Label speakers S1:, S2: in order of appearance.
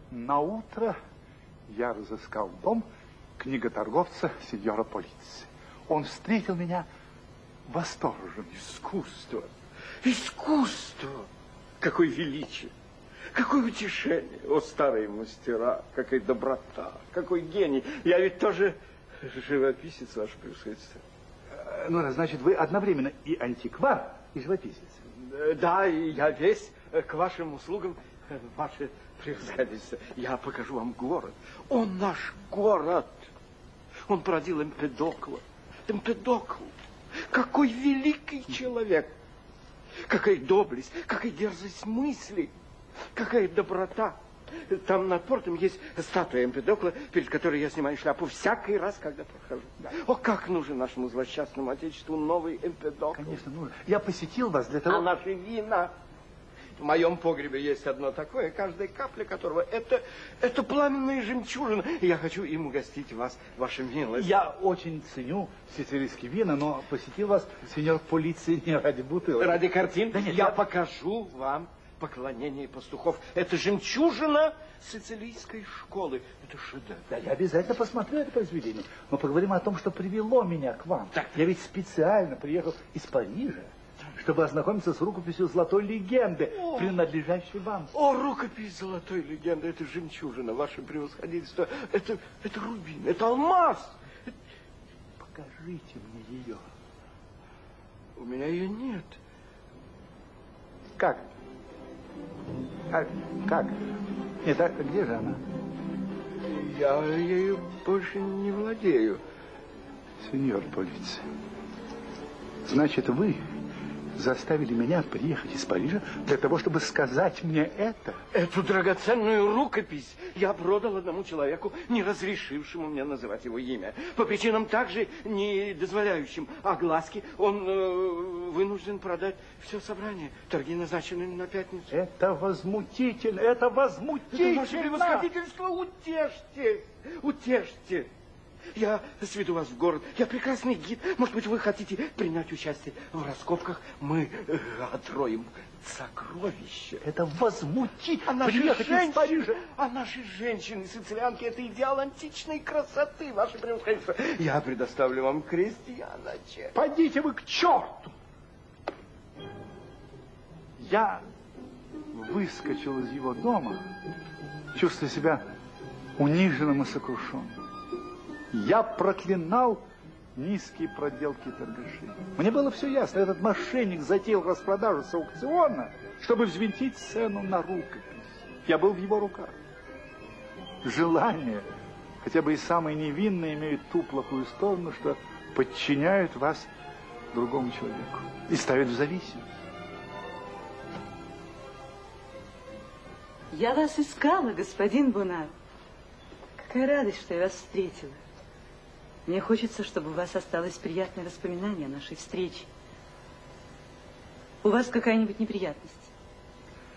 S1: На утро я разыскал дом книготорговца сеньора полиции. Он встретил меня восторжен.
S2: Искусство! Искусство! Какое величие! Какое утешение! О, старые мастера! Какая доброта! Какой гений! Я ведь тоже живописец, ваше превосходительство.
S1: Ну, значит, вы одновременно и антиквар, и живописец.
S2: Да, я весь к вашим услугам, ваше превосходительство. Я покажу вам город. Он наш город. Он породил Эмпедокла. Эмпедокл. Какой великий человек. Какая доблесть, какая дерзость мысли, какая доброта. Там над портом есть статуя Эмпедокла, перед которой я снимаю шляпу всякий раз, когда прохожу. Да. О, как нужен нашему злосчастному отечеству новый Эмпедокл.
S1: Конечно, нужен. Я посетил вас для того...
S2: А наши вина... В моем погребе есть одно такое, каждая капля которого это пламенная жемчужина. И я хочу им угостить вас, ваша милость.
S1: Я очень ценю сицилийские вина, но посетил вас, сеньор полиции, не ради бутылок.
S2: Ради картин?
S1: Да нет,
S2: я покажу вам поклонение пастухов. Это жемчужина сицилийской школы. Это шедевр.
S1: Да, я обязательно посмотрю это произведение. Но поговорим о том, что привело меня к вам.
S2: Так.
S1: Я ведь специально приехал из Парижа, чтобы ознакомиться с рукописью золотой легенды, принадлежащей вам.
S2: О, рукопись золотой легенды, это жемчужина, ваше превосходительство. Это рубин, это алмаз.
S1: Покажите мне ее.
S2: У меня ее нет.
S1: Как? Как? Нет, а где же она?
S2: Я ею больше не владею.
S1: Сеньор полиция, значит, вы заставили меня приехать из Парижа для того, чтобы сказать мне это?
S2: Эту драгоценную рукопись я продал одному человеку, не разрешившему мне называть его имя. По причинам также не дозволяющим огласки, он вынужден продать все собрание. Торги назначены на пятницу.
S1: Это возмутительно, это возмутительно.
S2: Ваше превосходительство, утешьте, утешьте. Я сведу вас в город. Я прекрасный гид. Может быть, вы хотите принять участие в раскопках? Мы отроем сокровища.
S1: Это возмутительно.
S2: А наши женщины, сицилианки, это идеал античной красоты, ваше превосходительство. Я предоставлю вам крестьяночек.
S1: Пойдите вы к черту! Я выскочил из его дома, чувствуя себя униженным и сокрушенным. Я проклинал низкие проделки торгашей. Мне было все ясно. Этот мошенник затеял распродажу с аукциона, чтобы взвинтить цену на рукопись. Я был в его руках. Желания, хотя бы и самые невинные, имеют ту плохую сторону, что подчиняют вас другому человеку и ставят в зависимость.
S3: Я вас искала, господин Бонар. Какая радость, что я вас встретила. Мне хочется, чтобы у вас осталось приятное воспоминание о нашей встрече. У вас какая-нибудь неприятность?